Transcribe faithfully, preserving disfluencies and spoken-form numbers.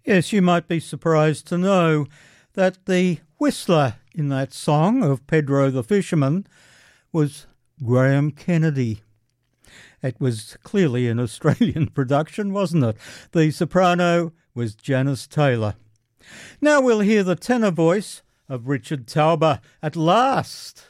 Yes, you might be surprised to know that the whistler in that song of Pedro the Fisherman was Graham Kennedy. It was clearly an Australian production, wasn't it? The soprano was Janice Taylor. Now we'll hear the tenor voice of Richard Tauber at last.